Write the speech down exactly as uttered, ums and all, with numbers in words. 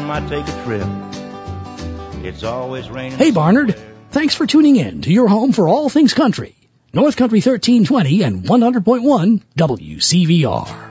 time I take a trip, it's always raining. Hey, Barnard. Thanks for tuning in to your home for all things country. North Country thirteen twenty and one hundred point one W C V R.